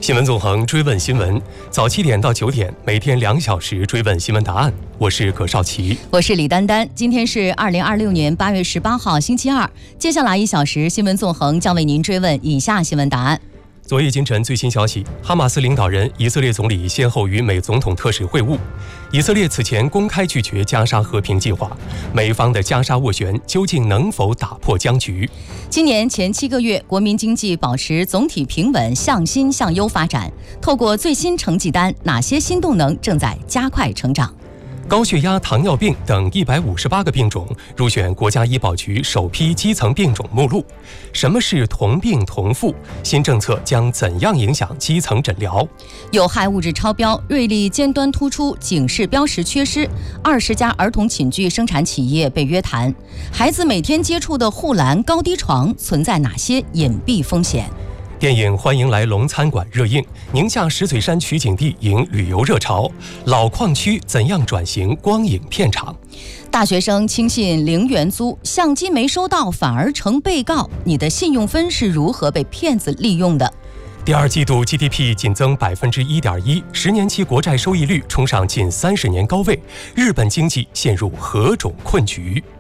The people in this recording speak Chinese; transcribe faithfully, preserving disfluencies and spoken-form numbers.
新闻纵横，追问新闻，早七点到九点，每天两小时追问新闻答案。我是葛少奇， 我是李丹丹。今天是二零二六年八月十八号，星期二。接下来一小时，新闻纵横将为您追问以下新闻答案。 昨夜今晨最新消息，哈马斯领导人、以色列总理先后与美总统特使会晤。以色列此前公开拒绝加沙和平计划，美方的加沙斡旋究竟能否打破僵局？ 今年前七个月，国民经济保持总体平稳，向新向优发展。透过最新成绩单，哪些新动能正在加快成长？ 高血压、糖尿病等一百五十八个病种入选国家医保局首批基层病种目录。什么是同病同付？新政策将怎样影响基层诊疗？ 有害物质超标，瑞丽尖端突出，警示标识缺失。二十家儿童寝具生产企业被约谈。孩子每天接触的护栏、高低床存在哪些隐蔽风险？ 电影《欢迎来龙餐馆》热映，宁夏石嘴山取景地迎旅游热潮。老矿区怎样转型光影片场？ 大学生轻信零元租，相机没收到反而成被告，你的信用分是如何被骗子利用的？ 第二季度 G D P 仅增百分之一点一，十年期国债收益率冲上近三十年高位，日本经济陷入何种困局？